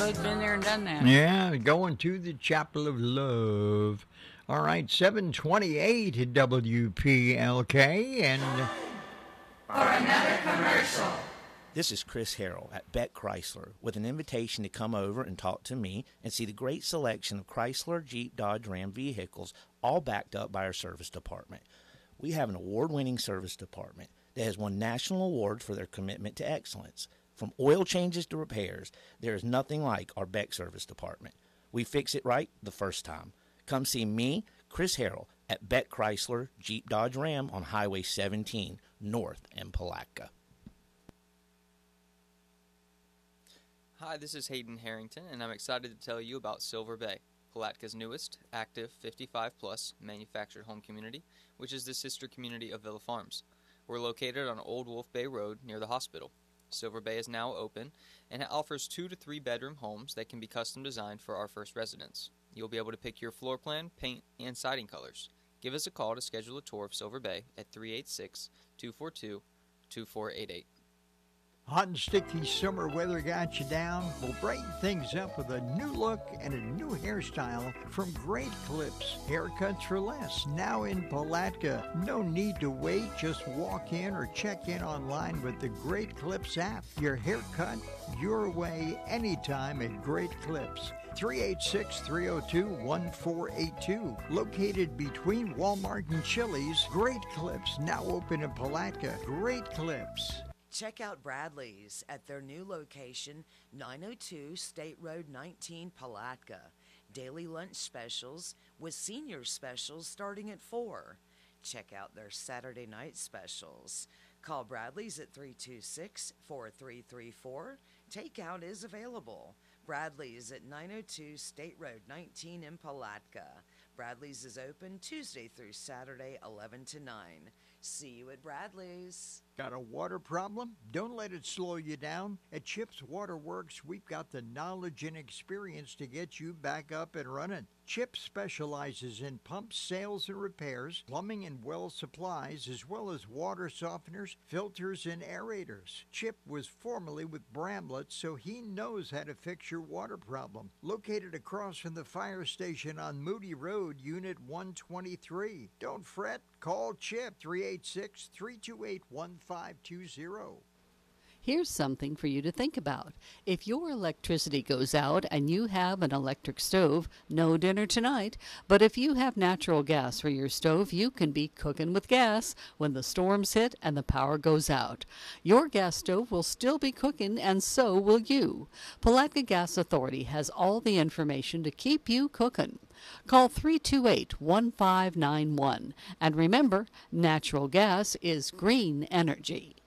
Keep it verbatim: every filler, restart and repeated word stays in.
neighborhood's been there and done that. Yeah, going to the Chapel of Love. All right, seven twenty-eight at W P L K, and For another commercial. This is Chris Harrell at Beck Chrysler with an invitation to come over and talk to me and see the great selection of Chrysler, Jeep, Dodge, Ram vehicles, all backed up by our service department. We have an award-winning service department that has won national awards for their commitment to excellence. From oil changes to repairs, there is nothing like our Beck service department. We fix it right the first time. Come see me, Chris Harrell, at Beck Chrysler, Jeep, Dodge, Ram on Highway seventeen, north in Palatka. Hi, this is Hayden Harrington, and I'm excited to tell you about Silver Bay, Palatka's newest, active, fifty-five plus manufactured home community, which is the sister community of Villa Farms. We're located on Old Wolf Bay Road near the hospital. Silver Bay is now open, and it offers two to three bedroom homes that can be custom designed for our first residents. You'll be able to pick your floor plan, paint, and siding colors. Give us a call to schedule a tour of Silver Bay at three eight six, two four two, two four eight eight. hot and sticky summer weather got you down? We'll brighten things up with a new look and a new hairstyle from Great Clips. Haircuts for less, now in Palatka. No need to wait, just walk in or check in online with the Great Clips app. Your haircut, your way, anytime at Great Clips. three eight six, three oh two, one four eight two. Located between Walmart and Chili's, Great Clips, now open in Palatka. Great Clips. Check out Bradley's at their new location, nine oh two State Road nineteen, Palatka. Daily lunch specials with senior specials starting at four. Check out their Saturday night specials. Call Bradley's at three two six, four three three four. Takeout is available. Bradley's at nine oh two State Road nineteen in Palatka. Bradley's is open Tuesday through Saturday, eleven to nine. See you at Bradley's. Got a water problem? Don't let it slow you down. At Chips Waterworks, we've got the knowledge and experience to get you back up and running. Chip specializes in pumps, sales, and repairs, plumbing and well supplies, as well as water softeners, filters, and aerators. Chip was formerly with Bramlett, so he knows how to fix your water problem. Located across from the fire station on Moody Road, Unit one twenty-three. Don't fret, call Chip, three eight six, three two eight, one five two zero. Here's something for you to think about. If your electricity goes out and you have an electric stove, no dinner tonight. But if you have natural gas for your stove, you can be cooking with gas when the storms hit and the power goes out. Your gas stove will still be cooking, and so will you. Palatka Gas Authority has all the information to keep you cooking. Call three two eight, one five nine one. And remember, natural gas is green energy.